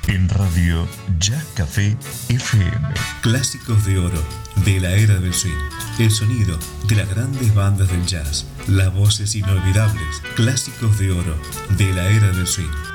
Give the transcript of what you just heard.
En Radio Jazz Café FM. Clásicos de oro de la era del swing. El sonido de las grandes bandas del jazz. Las voces inolvidables. Clásicos de oro de la era del swing.